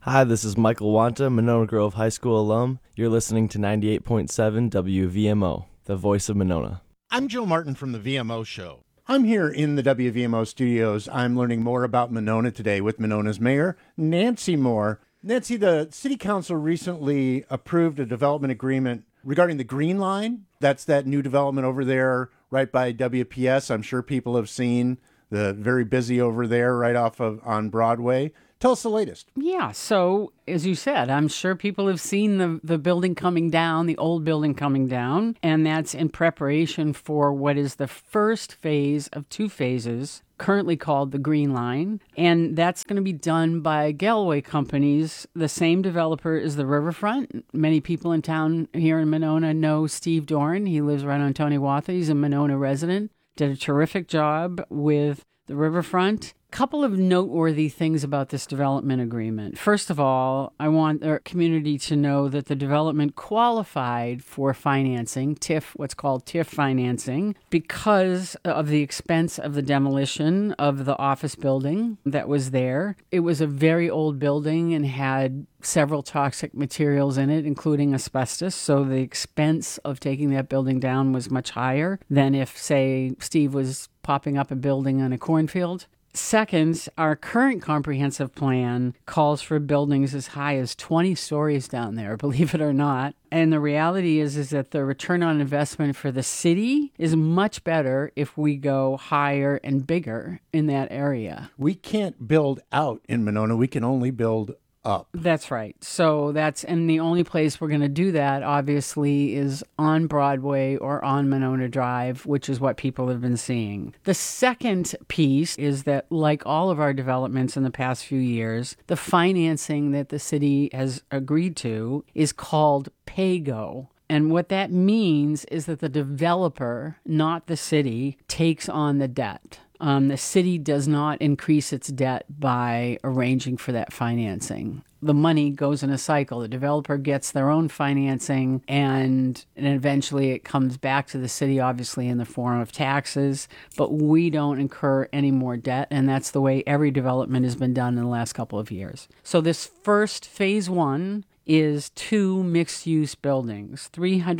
Hi, this is Michael Wanta, Monona Grove High School alum. You're listening to 98.7 WVMO, the voice of Monona. I'm Joe Martin from the VMO Show. I'm here in the WVMO studios. I'm learning more about Monona today with Monona's mayor, Nancy Moore. Nancy, the city council recently approved a development agreement regarding the Green Line. That's that new development over there right by WPS. I'm sure people have seen the very busy over there right off of on Broadway. Tell us the latest. Yeah, so as you said, I'm sure people have seen the building coming down, the old building coming down, and that's in preparation for what is the first phase of two phases, currently called the Green Line, and that's going to be done by Galloway Companies, the same developer as the Riverfront. Many people in town here in Monona know Steve Doran. He lives right on Tony Watha. He's a Monona resident. Did a terrific job with the Riverfront. Couple of noteworthy things about this development agreement. First of all, I want our community to know that the development qualified for financing, TIF, what's called TIF financing, because of the expense of the demolition of the office building that was there. It was a very old building and had several toxic materials in it, including asbestos. So the expense of taking that building down was much higher than if, say, Steve was popping up a building on a cornfield. Second, our current comprehensive plan calls for buildings as high as 20 stories down there, believe it or not. And the reality is that the return on investment for the city is much better if we go higher and bigger in that area. We can't build out in Monona. We can only build up. That's right. So and the only place we're going to do that, obviously, is on Broadway or on Monona Drive, which is what people have been seeing. The second piece is that, like all of our developments in the past few years, the financing that the city has agreed to is called PAYGO. And what that means is that the developer, not the city, takes on the debt. The city does not increase its debt by arranging for that financing. The money goes in a cycle. The developer gets their own financing, and eventually it comes back to the city, obviously, in the form of taxes. But we don't incur any more debt, and that's the way every development has been done in the last couple of years. So this first phase one is two mixed-use buildings,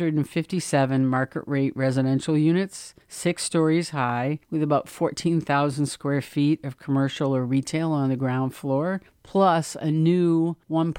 357 market-rate residential units, 6 stories high, with about 14,000 square feet of commercial or retail on the ground floor, plus a new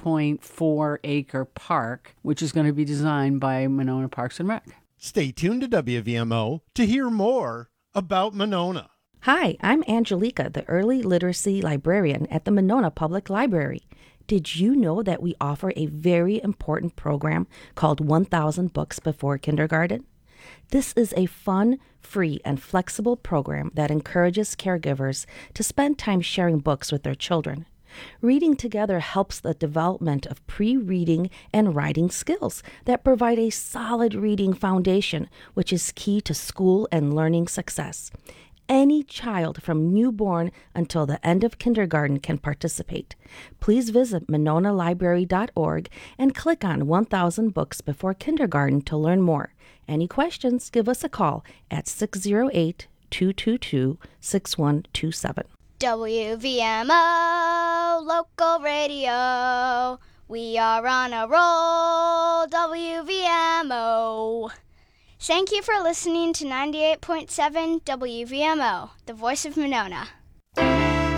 1.4-acre park, which is going to be designed by Monona Parks and Rec. Stay tuned to WVMO to hear more about Monona. Hi, I'm Angelica, the Early Literacy Librarian at the Monona Public Library. Did you know that we offer a very important program called 1,000 Books Before Kindergarten? This is a fun, free, and flexible program that encourages caregivers to spend time sharing books with their children. Reading together helps the development of pre-reading and writing skills that provide a solid reading foundation, which is key to school and learning success. Any child from newborn until the end of kindergarten can participate. Please visit mononalibrary.org and click on 1,000 Books Before Kindergarten to learn more. Any questions, give us a call at 608-222-6127. WVMO, local radio. We are on a roll, WVMO. Thank you for listening to 98.7 WVMO, the voice of Monona.